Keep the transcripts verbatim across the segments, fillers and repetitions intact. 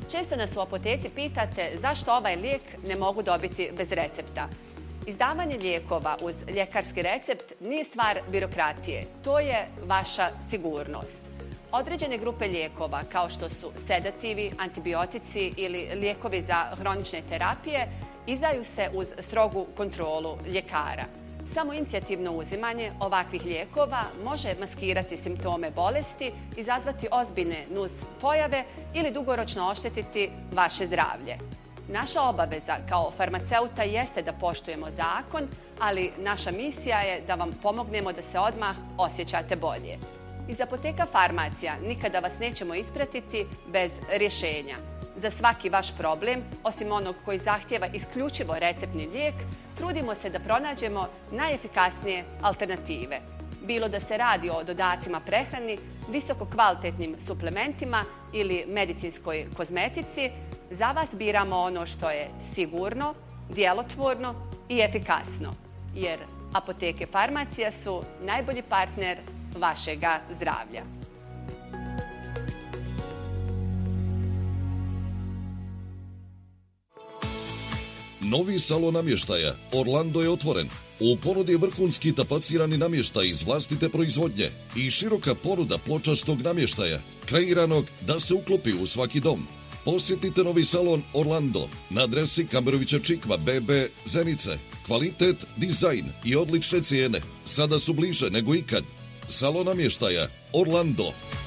Često nas u apoteci pitate zašto ovaj lijek ne mogu dobiti bez recepta. Izdavanje lijekova uz ljekarski recept nije stvar birokratije, to je vaša sigurnost. Određene grupe lijekova, kao što su sedativi, antibiotici ili lijekovi za hronične terapije, izdaju se uz strogu kontrolu ljekara. Samo inicijativno uzimanje ovakvih lijekova može maskirati simptome bolesti, izazvati ozbiljne nus pojave ili dugoročno oštetiti vaše zdravlje. Naša obaveza kao farmaceuta jeste da poštujemo zakon, ali naša misija je da vam pomognemo da se odmah osjećate bolje. Iz Apoteka Farmacija nikada vas nećemo ispratiti bez rješenja. Za svaki vaš problem, osim onog koji zahtijeva isključivo receptni lijek, trudimo se da pronađemo najefikasnije alternative. Bilo da se radi o dodacima prehrani, visoko kvalitetnim suplementima ili medicinskoj kozmetici, za vas biramo ono što je sigurno, djelotvorno i efikasno. Jer Apoteke Farmacija su najbolji partner vašega zdravlja. Novi salon namještaja Orlando je otvoren. U ponudi je vrhunski tapacirani namještaj iz vlastite proizvodnje i široka ponuda pločastog namještaja, kreiranog da se uklopi u svaki dom. Posjetite novi salon Orlando na adresi Kamberovića Čikva B B Zenice. Kvalitet, dizajn i odlične cijene sada su bliže nego ikad. Salon namještaja Orlando.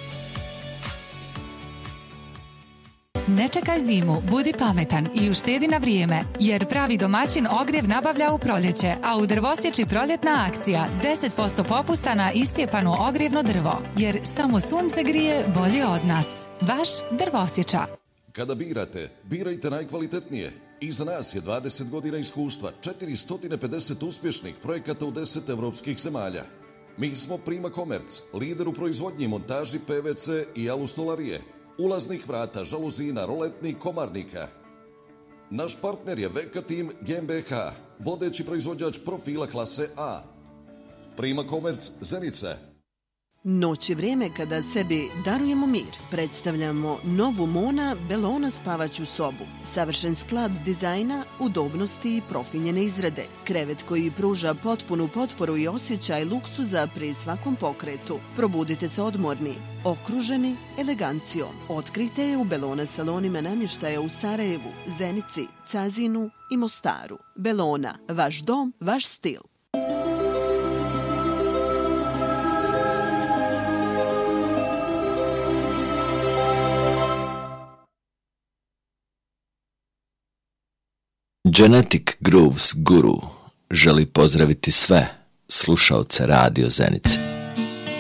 Ne čekaj zimu, budi pametan i uštedi na vrijeme, jer pravi domaćin ogrjev nabavlja u proljeće, a u Drvosječi proljetna akcija deset posto popusta na iscijepano ogrjevno drvo, jer samo sunce grije bolje od nas. Vaš Drvosječa. Kada birate, birajte najkvalitetnije. Iza nas je dvadeset godina iskustva, četiristo pedeset uspješnih projekata u deset evropskih zemalja. Mi smo Prima Komerc, lider u proizvodnji i montaži P V C i alustolarije, ulaznih vrata, žaluzina, roletnih, komarnika. Naš partner je Veka Team G m B H, vodeći proizvođač profila klase A. Prima Komerc, Zenica. Noć je vrijeme kada sebi darujemo mir. Predstavljamo novu Mona Bellona spavaću sobu. Savršen sklad dizajna, udobnosti i profinjene izrade. Krevet koji pruža potpunu potporu i osjećaj luksuza pri svakom pokretu. Probudite se odmorni, okruženi elegancijom. Otkrite je u Bellona salonima namještaja u Sarajevu, Zenici, Cazinu i Mostaru. Bellona, vaš dom, vaš stil. Genetic Grooves Guru želi pozdraviti sve slušaoce Radio Zenice.